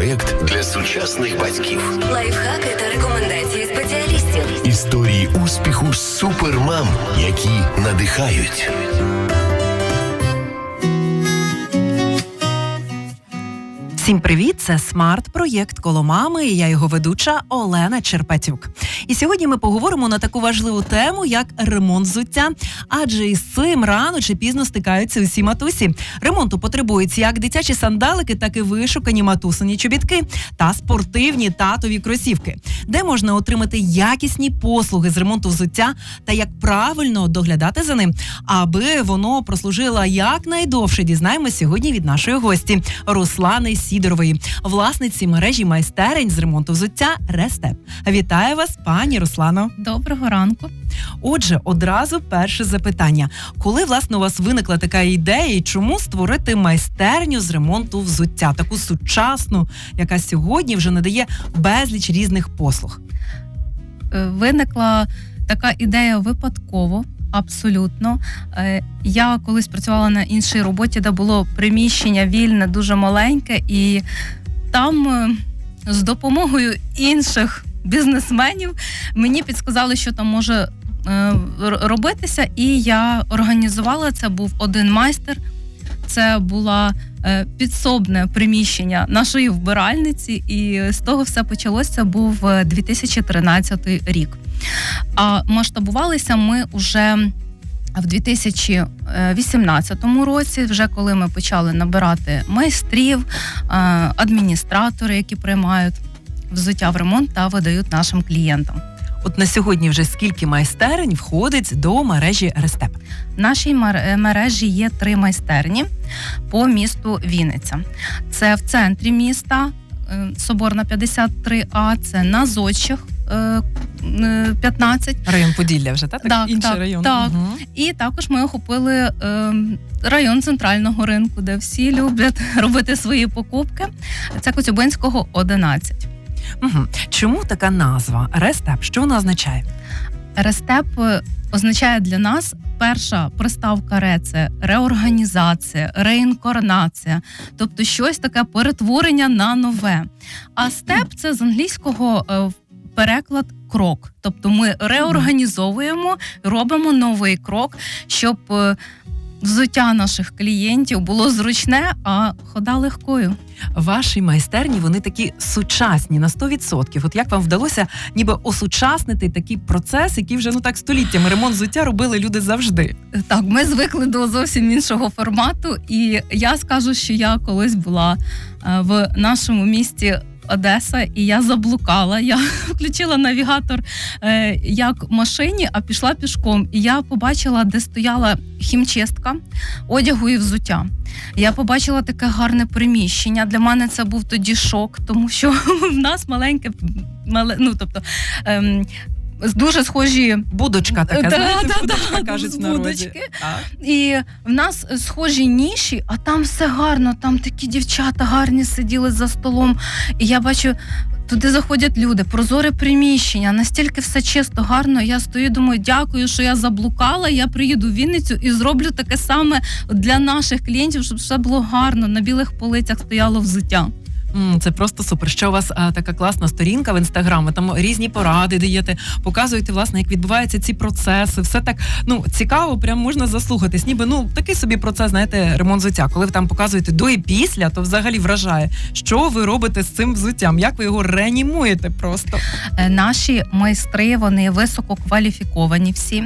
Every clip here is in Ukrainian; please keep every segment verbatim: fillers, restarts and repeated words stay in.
проєкт для сучасних батьків. Лайфхаки та рекомендації спеціалістів. Історії успіху супермам, які надихають. Всім привіт! Це смарт-проєкт «Коло мами» і я його ведуча Олена Черпатюк. І сьогодні ми поговоримо на таку важливу тему, як ремонт взуття. Адже із цим рано чи пізно стикаються усі матусі. Ремонту потребують як дитячі сандалики, так і вишукані матусині чобітки та спортивні татові кросівки. Де можна отримати якісні послуги з ремонту взуття та як правильно доглядати за ним, аби воно прослужило якнайдовше, дізнаємося сьогодні від нашої гості Руслани Сідорової, власниці мережі майстерень з ремонту взуття «Рестеп». Вітаю вас, пані Руслано. Доброго ранку. Отже, одразу перше запитання. Коли, власне, у вас виникла така ідея і чому створити майстерню з ремонту взуття? Таку сучасну, яка сьогодні вже надає безліч різних послуг. Виникла така ідея випадково. Абсолютно. Я колись працювала на іншій роботі, де було приміщення вільне, дуже маленьке, і там з допомогою інших бізнесменів мені підсказали, що там може робитися, і я організувала. Це був один майстер, це була підсобне приміщення нашої вбиральниці, і з того все почалося. Це був дві тисячі тринадцятий рік. А масштабувалися ми вже в дві тисячі вісімнадцятому році, вже коли ми почали набирати майстрів, адміністратори, які приймають взуття в ремонт та видають нашим клієнтам. От на сьогодні вже скільки майстерень входить до мережі «Рестеп»? В нашій мережі є три майстерні по місту Вінниця. Це в центрі міста, Соборна п'ятдесят три А, це на Зодчих п'ятнадцять. Район Поділля вже, так? Так, інший так, район. Так. Угу. І також ми охопили е, район центрального ринку, де всі люблять робити свої покупки. Це Коцюбинського, одинадцять. Угу. Чому така назва «Рестеп»? Що вона означає? «Рестеп» означає для нас, перша приставка «ре» – це реорганізація, реінкарнація, тобто щось таке перетворення на нове. А «степ» – це з англійського переклад «крок». Тобто ми реорганізовуємо, робимо новий крок, щоб взуття наших клієнтів було зручне, а хода легкою. Ваші майстерні, вони такі сучасні на сто відсотків. От як вам вдалося ніби осучаснити такий процес, який вже ну так століттями ремонт взуття робили люди завжди? Так, ми звикли до зовсім іншого формату, і я скажу, що я колись була в нашому місті Одеса, і я заблукала. Я включила навігатор е, як в машині, а пішла пішком. І я побачила, де стояла хімчистка одягу і взуття. Я побачила таке гарне приміщення. Для мене це був тоді шок, тому що в нас маленьке, мале, ну тобто, ем, дуже схожі... Будочка така, да, знаєте, да, будочка, да, кажуть в народі. І в нас схожі ніші, а там все гарно, там такі дівчата гарні сиділи за столом. І я бачу, туди заходять люди, прозоре приміщення, настільки все чисто, гарно. Я стою, думаю, дякую, що я заблукала, я приїду в Вінницю і зроблю таке саме для наших клієнтів, щоб все було гарно, на білих полицях стояло взуття. Це просто супер. Ще у вас а, така класна сторінка в Інстаграм, ви там різні поради даєте, показуєте, власне, як відбуваються ці процеси. Все так, ну, цікаво, прям можна заслухатись. Ніби, ну, такий собі процес, знаєте, ремонт взуття. Коли ви там показуєте до і після, то взагалі вражає. Що ви робите з цим взуттям? Як ви його реанімуєте просто? Наші майстри, вони висококваліфіковані всі.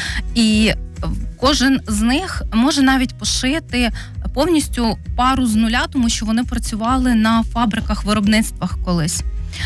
І кожен з них може навіть пошити повністю пару з нуля, тому що вони працювали на фабриках, виробництвах колись.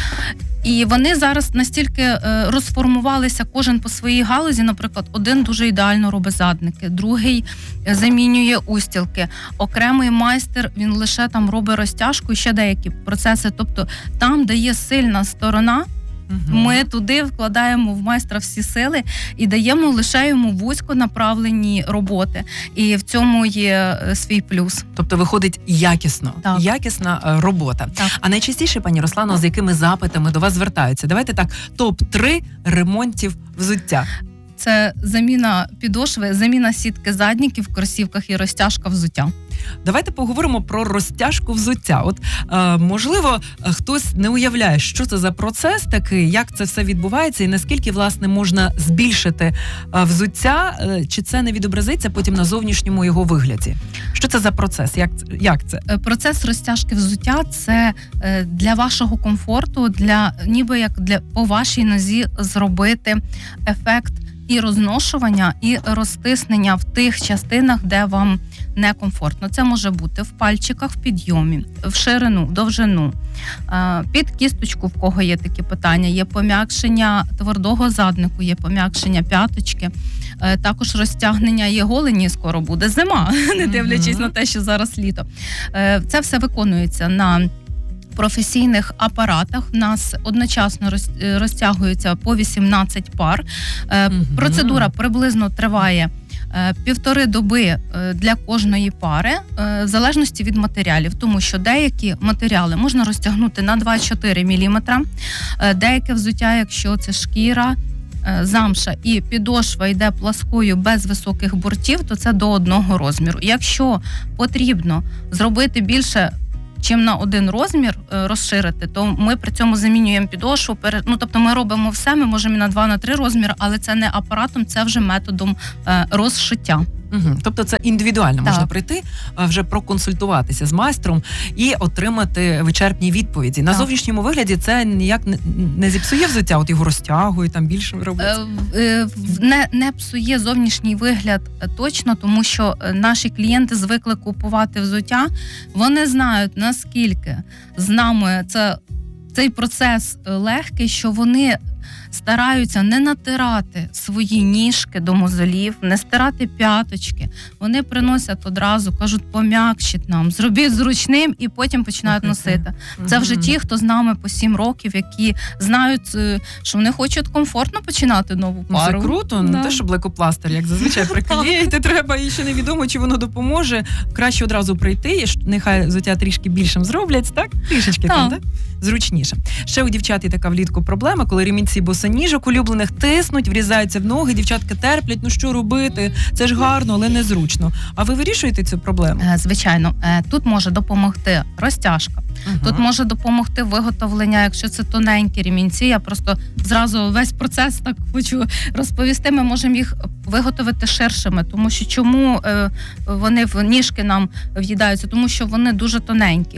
І вони зараз настільки розформувалися кожен по своїй галузі. Наприклад, один дуже ідеально робить задники, другий замінює устілки. Окремий майстер, він лише там робить розтяжку і ще деякі процеси. Тобто там, де є сильна сторона, Угу. Ми туди вкладаємо в майстра всі сили і даємо лише йому вузько направлені роботи. І в цьому є свій плюс. Тобто виходить якісно, так. якісна робота. Так. А найчастіше, пані Руслано, з якими запитами до вас звертаються? Давайте так, топ три ремонтів взуття. Це заміна підошви, заміна сітки задніків в кросівках і розтяжка взуття. Давайте поговоримо про розтяжку взуття. От, е, можливо, хтось не уявляє, що це за процес такий, як це все відбувається і наскільки, власне, можна збільшити е, взуття, е, чи це не відобразиться потім на зовнішньому його вигляді? Що це за процес? Як, як це? Процес розтяжки взуття – це е, для вашого комфорту, для ніби як для по вашій нозі зробити ефект і розношування, і розтиснення в тих частинах, де вам некомфортно. Це може бути в пальчиках, в підйомі, в ширину, в довжину, під кісточку, в кого є такі питання, є пом'якшення твердого заднику, є пом'якшення п'яточки, також розтягнення є голені, скоро буде зима, не дивлячись на те, що зараз літо. Це все виконується на професійних апаратах. У нас одночасно розтягується по вісімнадцять пар. Mm-hmm. Процедура приблизно триває півтори доби для кожної пари, в залежності від матеріалів, тому що деякі матеріали можна розтягнути на два-чотири міліметри, деяке взуття, якщо це шкіра, замша і підошва йде пласкою без високих бортів, то це до одного розміру. Якщо потрібно зробити більше, чим на один розмір розширити, то ми при цьому замінюємо підошву. Ну, тобто ми робимо все, ми можемо і на два, на три розміри, але це не апаратом, це вже методом розшиття. Угу. Тобто це індивідуально, так. Можна прийти, вже проконсультуватися з майстром і отримати вичерпні відповіді. На так. зовнішньому вигляді це ніяк не, не зіпсує взуття, от його розтягують, там більше робиться? Е, не, не псує зовнішній вигляд точно, тому що наші клієнти звикли купувати взуття, вони знають, наскільки з нами це, цей процес легкий, що вони стараються не натирати свої ніжки до мозолів, не стирати п'яточки. Вони приносять одразу, кажуть, пом'якшіть нам, зробіть зручним і потім починають носити. Це вже ті, хто з нами по сім років, які знають, що вони хочуть комфортно починати нову пару. Ну, це круто, да. Не те, що лекопластир, як зазвичай приклеїти треба, і ще невідомо, чи воно допоможе. Краще одразу прийти, і нехай взуття трішки більшим зроблять, так? Трішечки так. там, так? Зручніше. Ще у дівчат є така влітку проблема, коли ремінці босоніжок улюблених тиснуть, врізаються в ноги, дівчатка терплять, ну що робити? Це ж гарно, але незручно. А ви вирішуєте цю проблему? Звичайно. Тут може допомогти розтяжка. Угу. Тут може допомогти виготовлення, якщо це тоненькі ремінці. Я просто зразу весь процес так хочу розповісти. Ми можемо їх виготовити ширшими, тому що чому вони в ніжки нам в'їдаються? Тому що вони дуже тоненькі.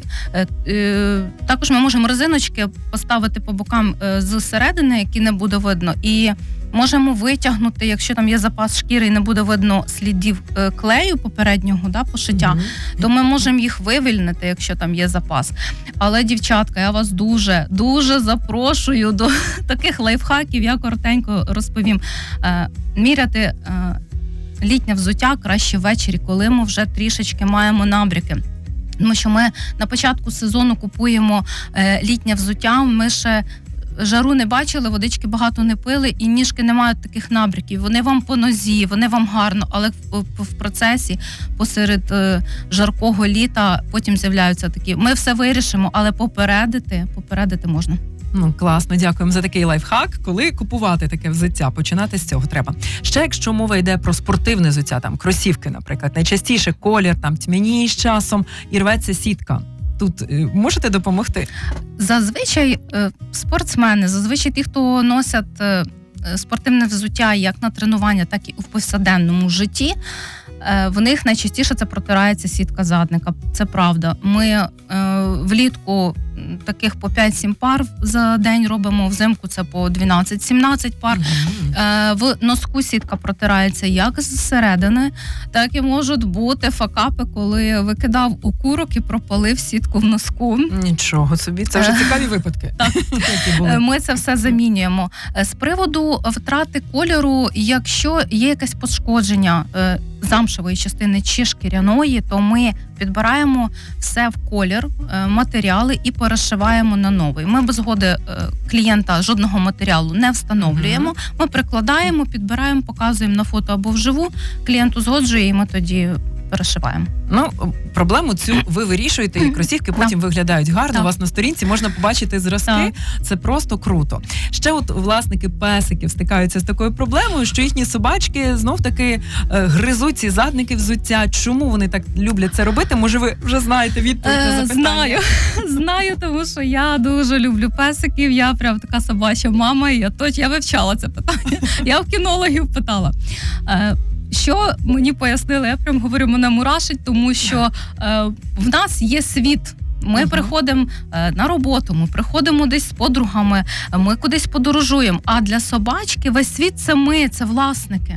Також ми можемо резиночки поставити по бокам з середини, які не буде видно, і можемо витягнути, якщо там є запас шкіри і не буде видно слідів клею попереднього, да, пошиття, mm-hmm. то ми можемо їх вивільнити, якщо там є запас. Але, дівчатка, я вас дуже, дуже запрошую до таких лайфхаків, я коротенько розповім. Е, міряти е, літнє взуття краще ввечері, коли ми вже трішечки маємо набряки. Тому що ми на початку сезону купуємо е, літнє взуття, ми ще жару не бачили, водички багато не пили, і ніжки не мають таких набряків. Вони вам по нозі, вони вам гарно, але в, в процесі посеред е, жаркого літа потім з'являються такі. Ми все вирішимо, але попередити, попередити можна. Ну, класно, дякуємо за такий лайфхак. Коли купувати таке взуття, починати з цього треба. Ще якщо мова йде про спортивне взуття, там кросівки, наприклад, найчастіше колір, там тьмяніє з часом і рветься сітка. Тут е, можете допомогти? Зазвичай е, спортсмени, зазвичай ті, хто носять е, спортивне взуття як на тренування, так і в повсякденному житті, е, в них найчастіше це протирається сітка задника. Це правда. Ми е, влітку таких по п'ять-сім пар за день робимо, взимку це по дванадцять-сімнадцять пар. Mm-hmm. В носку сітка протирається як зсередини, так і можуть бути факапи, коли викидав окурок і пропалив сітку в носку. Нічого собі, це вже цікаві випадки. Так. Ми це все замінюємо. З приводу втрати кольору, якщо є якесь пошкодження замшевої частини чи шкіряної, то ми підбираємо все в колір, матеріали і перешиваємо на новий. Ми без згоди клієнта жодного матеріалу не встановлюємо. Mm-hmm. Ми прикладаємо, підбираємо, показуємо на фото або вживу. Клієнт узгоджує, і ми тоді перешиваємо. Ну, проблему цю ви вирішуєте, і кросівки потім Да. виглядають гарно. Да. У вас на сторінці можна побачити зразки. Да. Це просто круто. Ще от власники песиків стикаються з такою проблемою, що їхні собачки знов-таки е, гризуть ці задники взуття. Чому вони так люблять це робити? Може, ви вже знаєте відповідь на Е, запитання? знаю, знаю, тому що я дуже люблю песиків. Я прям така собача мама, і я точно я вивчала це питання. Я в кінологів питала. Е, Що мені пояснили, я прям говорю, мене мурашить, тому що е, в нас є світ. Ми Мгм. приходимо е, на роботу, ми приходимо десь з подругами, ми кудись подорожуємо. А для собачки весь світ це ми, це власники.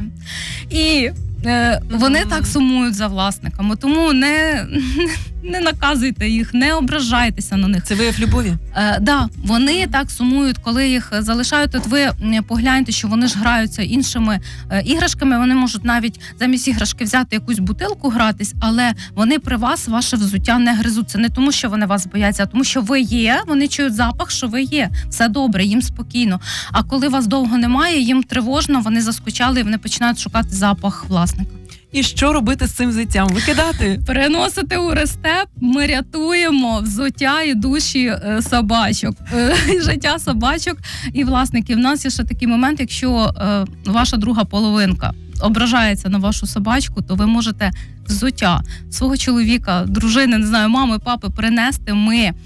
І е, вони Мгм. так сумують за власниками, тому не, не наказуйте їх, не ображайтеся на них. Це вияв любові? Е, да, вони так сумують, коли їх залишають. От ви м, погляньте, що вони ж граються іншими е, іграшками. Вони можуть навіть замість іграшки взяти якусь бутилку гратись, але вони при вас ваше взуття не гризуть. Це не тому, що вони вас бояться, а тому, що ви є. Вони чують запах, що ви є. Все добре, їм спокійно. А коли вас довго немає, їм тривожно, вони заскучали і вони починають шукати запах власника. І що робити з цим взуттям? Викидати? Переносити у рестеп, ми рятуємо взуття і душі е, собачок, е, і життя собачок і власників. У нас є ще такий момент, якщо е, ваша друга половинка ображається на вашу собачку, то ви можете взуття свого чоловіка, дружини, не знаю, мами, папи принести. Ми е,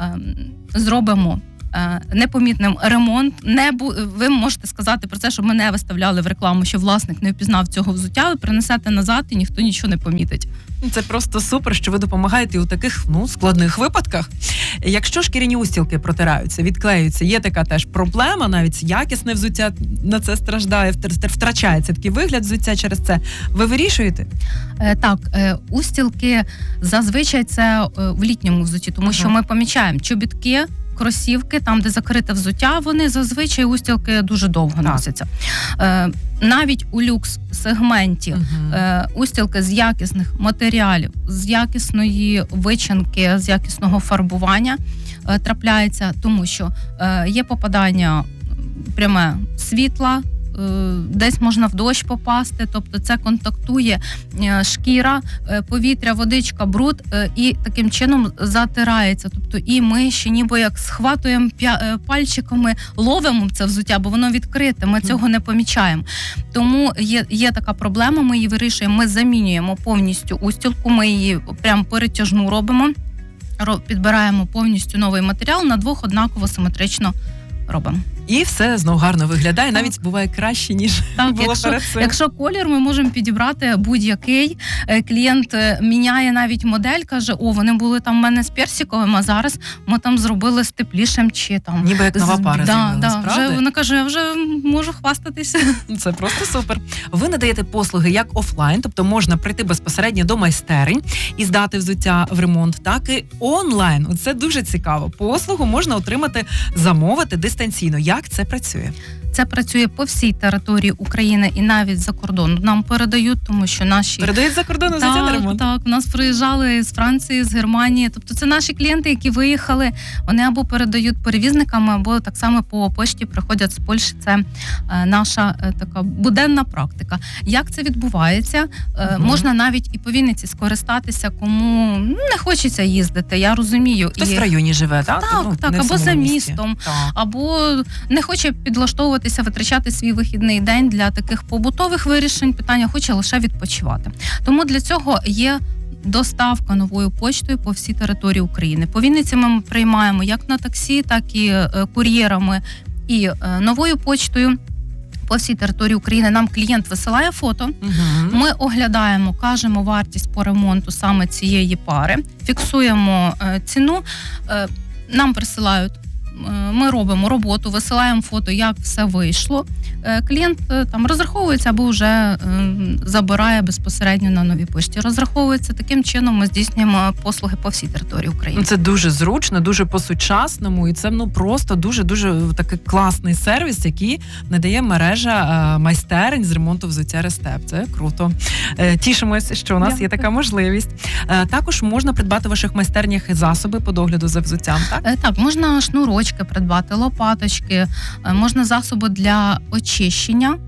зробимо е, непомітним ремонт. Не бу... Ви можете сказати про це, щоб ми не виставляли в рекламу, що власник не впізнав цього взуття. Ви принесете назад і ніхто нічого не помітить. Це просто супер, що ви допомагаєте у таких ну складних випадках. Якщо шкіряні устілки протираються, відклеюються, є така теж проблема, навіть якісне взуття на це страждає, втр- втрачається такий вигляд взуття через це. Ви вирішуєте? Е, Так, е, устілки зазвичай це е, в літньому взутті, тому Ага. що ми помічаємо чобітки, кросівки, там, де закрите взуття, вони зазвичай устілки дуже довго Так. носяться. Е, Навіть у люкс-сегменті Мгм. е, устілки з якісних матеріалів, з якісної вичинки, з якісного фарбування е, трапляється, тому що е, є попадання пряме світла, е, десь можна в дощ попасти, тобто це контактує е, шкіра, е, повітря, водичка, бруд е, і таким чином затирається. Тобто і ми ще ніби як схватуємо пя- е, пальчиками, ловимо це взуття, бо воно відкрите, ми цього не помічаємо. Тому є, є така проблема, ми її вирішуємо, ми замінюємо повністю устілку, ми її прям перетяжну робимо, ро- підбираємо повністю новий матеріал, на двох однаково симетрично робимо. І все знов гарно виглядає, навіть буває краще, ніж Так, було якщо, перед цим. якщо колір, ми можемо підібрати будь-який. Е, Клієнт е, міняє навіть модель, каже, о, вони були там в мене з персиковим, а зараз ми там зробили з теплішим чи там. Ніби як нова з- пара да, з'явилась, да, правда? вже, вона каже, я вже можу хвастатися. Це просто супер. Ви надаєте послуги як офлайн, тобто можна прийти безпосередньо до майстерень і здати взуття в ремонт, так і онлайн. Оце дуже цікаво. Послугу можна отримати, замовити дистанційно. Як це працює? Це працює по всій території України і навіть за кордон. Нам передають, тому що наші Передають за кордон взуття на Так, ремонт? так, у нас приїжджали з Франції, з Германії. Тобто це наші клієнти, які виїхали, вони або передають перевізниками, або так само по пошті приходять з Польщі. Це е, наша е, така буденна практика. Як це відбувається? Е, Мгм. Можна навіть і по Вінниці скористатися, кому не хочеться їздити, я розумію. Хтось І... в районі живе, так? Так, Ну, так, не в або самому за місті. містом. Так. Або не хоче підлаштовуватися, витрачати свій вихідний день для таких побутових вирішень питання, хоче лише відпочивати. Тому для цього є доставка новою почтою по всій території України. По Вінниці ми приймаємо як на таксі, так і е, кур'єрами і е, новою почтою. По всій території України нам клієнт висилає фото, Мгм. ми оглядаємо, кажемо вартість по ремонту саме цієї пари, фіксуємо е, ціну, е, нам присилають, е, ми робимо роботу, висилаємо фото, як все вийшло. Е, клієнт е, там розраховується або вже е, забирає безпосередньо на новій пошті. Розраховується таким чином, ми здійснюємо послуги по всій території України. Це дуже зручно, дуже по-сучасному, і це ну просто дуже-дуже такий класний сервіс, який надає мережа е, майстерень з ремонту взуття Рестеп. Це круто. Е, Тішимося, що у нас є Дякую. така можливість. Е, Також можна придбати в ваших майстернях засоби по догляду за взуттям, так? Е, Так, можна шнурочки придбати, лопаточки, е, можна засоби для очищення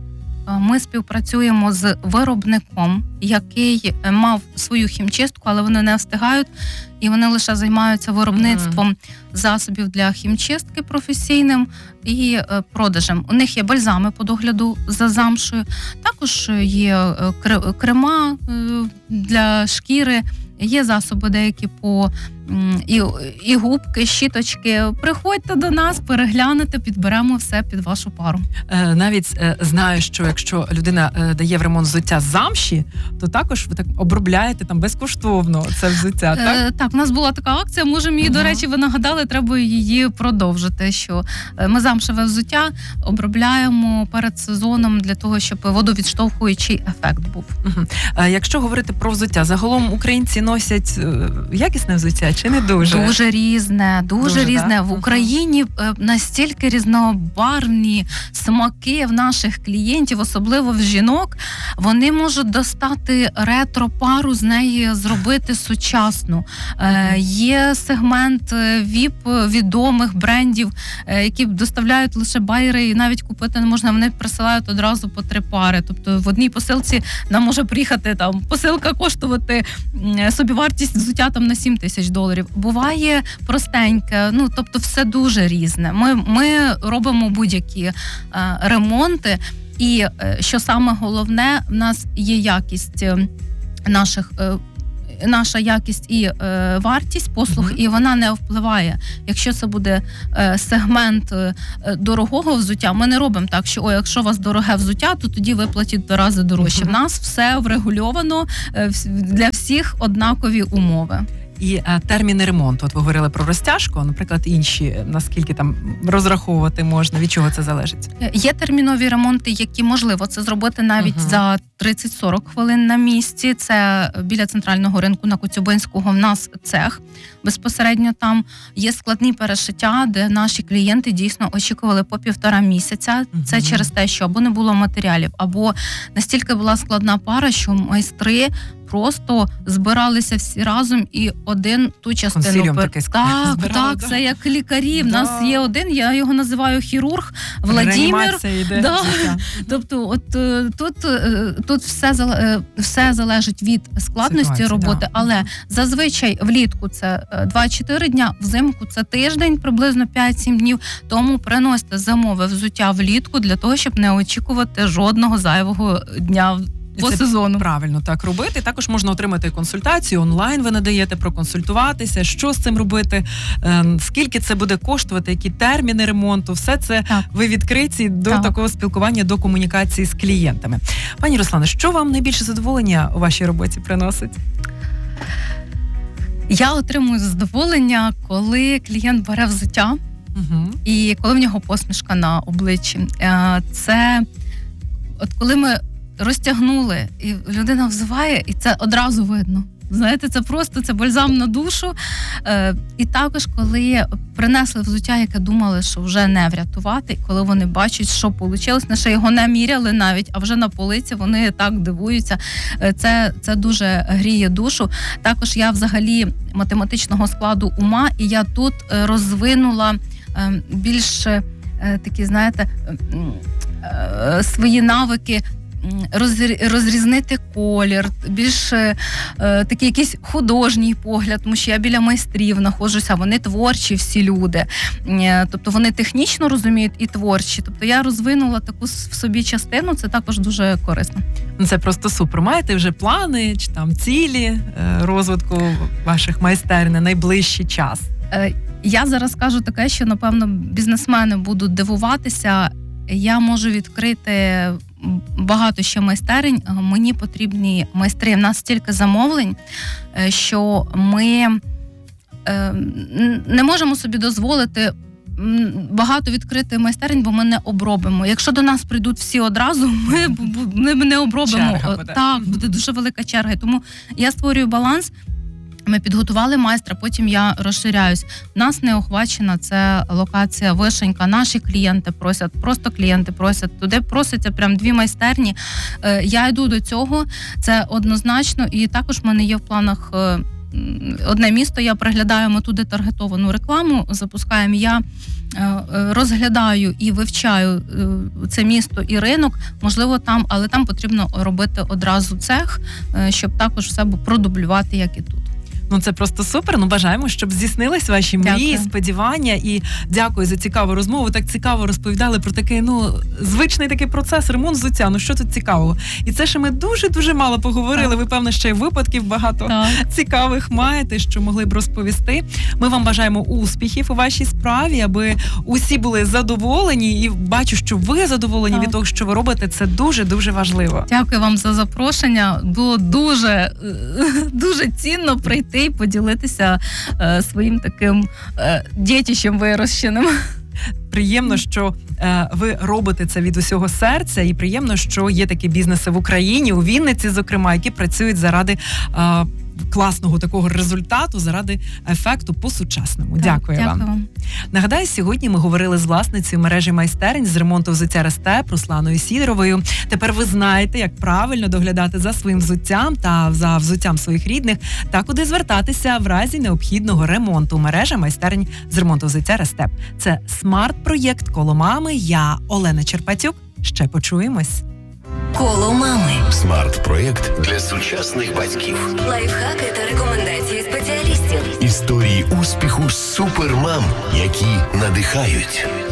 ми співпрацюємо з виробником, який мав свою хімчистку, але вони не встигають, і вони лише займаються виробництвом mm. засобів для хімчистки професійним і продажем. У них є бальзами по догляду за замшою, також є крема для шкіри, є засоби деякі по і, і губки, щіточки. Приходьте до нас, переглянете, підберемо все під вашу пару. Е, навіть е, знаю, що якщо людина е, дає в ремонт взуття з замші, то також ви так обробляєте там безкоштовно це взуття, так? Е, так, у нас була така акція, можемо її, uh-huh. до речі, ви нагадали, треба її продовжити, що ми замшеве взуття обробляємо перед сезоном для того, щоб водовідштовхуючий ефект був. Uh-huh. Е, якщо говорити про взуття, загалом українці носять е, якісне взуття чи не дуже? Дуже різне, дуже, дуже різне. Да? В Україні uh-huh. настільки різнобарвні смаки в наших клієнтів, особливо в жінок, вони можуть достати ретро-пару, з неї зробити сучасну. Uh-huh. Є сегмент віп відомих брендів, які доставляють лише байери, і навіть купити не можна, вони присилають одразу по три пари. Тобто в одній посилці нам може приїхати там посилка коштувати собівартість взуття там на сім тисяч доларів. Буває простеньке, ну тобто все дуже різне. Ми, ми робимо будь-які е, ремонти, і е, що саме головне, в нас є якість е, наших е, наша якість і е, вартість послуг, uh-huh. і вона не впливає. Якщо це буде е, сегмент е, дорогого взуття, ми не робимо так, що о, якщо у вас дороге взуття, то тоді ви платіть два рази дорожче. Uh-huh. В нас все врегульовано, е, для всіх однакові умови. І а, терміни ремонту. От ви говорили про розтяжку, наприклад, інші, наскільки там розраховувати можна, від чого це залежить? Є термінові ремонти, які можливо це зробити навіть uh-huh. за тридцять-сорок хвилин на місці. Це біля центрального ринку на Коцюбинського в нас цех. Безпосередньо там є складні перешиття, де наші клієнти дійсно очікували по півтора місяця. Uh-huh. Це через те, що або не було матеріалів, або настільки була складна пара, що майстри просто збиралися всі разом і один ту частину пер... такий так, збирали, так, да? Це як лікарі. В да. нас є один, я його називаю хірург Владимир. Йде да. Тобто, от тут, тут все все залежить від складності ситуації, роботи, да. але зазвичай влітку це два-чотири дня, взимку це тиждень, приблизно п'ять-сім днів. Тому приносьте зимове взуття влітку для того, щоб не очікувати жодного зайвого дня по це сезону. Правильно так робити. Також можна отримати консультацію онлайн, ви надаєте, проконсультуватися, що з цим робити, скільки це буде коштувати, які терміни ремонту, все це так. ви відкриті до так. такого спілкування, до комунікації з клієнтами. Пані Руслане, що вам найбільше задоволення у вашій роботі приносить? Я отримую задоволення, коли клієнт бере взуття угу. і коли в нього посмішка на обличчі. Це от коли ми розтягнули, і людина взуває, і це одразу видно. Знаєте, це просто, це бальзам на душу. Е, і також, коли принесли взуття, яке думали, що вже не врятувати, коли вони бачать, що вийшло, не що його не міряли навіть, а вже на полиці вони так дивуються. Це, це дуже гріє душу. Також я взагалі математичного складу ума, і я тут розвинула е, більш е, такі, знаєте, е, свої навики, розрізнити колір, більш е, такий якийсь художній погляд, тому що я біля майстрів знаходжуся, вони творчі всі люди. Е, тобто вони технічно розуміють і творчі. Тобто я розвинула таку в собі частину, це також дуже корисно. Це просто супер. Маєте вже плани чи там цілі е, розвитку ваших майстерень на найближчий час? Е, я зараз кажу таке, що, напевно, бізнесмени будуть дивуватися. Я можу відкрити багато ще майстерень. Мені потрібні майстри. У нас стільки замовлень, що ми не можемо собі дозволити багато відкрити майстерень, бо ми не обробимо. Якщо до нас прийдуть всі одразу, ми, ми не обробимо. Черга буде. Так, буде дуже велика черга. Тому я створюю баланс. Ми підготували майстра, потім я розширяюсь. У нас не охвачена це локація Вишенька. Наші клієнти просять, просто клієнти просять. Туди просяться прям дві майстерні. Я йду до цього, це однозначно. І також в мене є в планах м, одне місто, я приглядаю, ми туди таргетовану рекламу запускаємо. Я е, е, розглядаю і вивчаю е, це місто і ринок, можливо, там, але там потрібно робити одразу цех, е, щоб також все продублювати, як і тут. Ну, це просто супер. Ну, бажаємо, щоб здійснились ваші мрії, Дякую. сподівання. І дякую за цікаву розмову. Так цікаво розповідали про такий, ну, звичний такий процес, ремонт взуття. Ну, що тут цікавого? І це ще ми дуже-дуже мало поговорили. Так. Ви, певно, ще й випадків багато Так. цікавих маєте, що могли б розповісти. Ми вам бажаємо успіхів у вашій справі, аби усі були задоволені. І бачу, що ви задоволені Так. від того, що ви робите. Це дуже-дуже важливо. Дякую вам за запрошення. Було дуже, е, дуже цінно прийти і поділитися е, своїм таким е, дітищем вирощеним. Приємно, що е, ви робите це від усього серця, і приємно, що є такі бізнеси в Україні, у Вінниці, зокрема, які працюють заради е, класного такого результату, заради ефекту по-сучасному. Дякую, Так, вам. дякую вам. Нагадаю, сьогодні ми говорили з власницею мережі майстерень з ремонту взуття Рестеп Русланою Сідоровою. Тепер ви знаєте, як правильно доглядати за своїм взуттям та за взуттям своїх рідних, та куди звертатися в разі необхідного ремонту. Мережа майстерень з ремонту взуття Рестеп. Це смарт-проєкт «Коло мами». Я Олена Черпатюк. Ще почуємось. Коло мами. Смарт-проєкт для сучасних батьків. Лайфхаки та рекомендації спеціалістів. Історії успіху супермам, які надихають.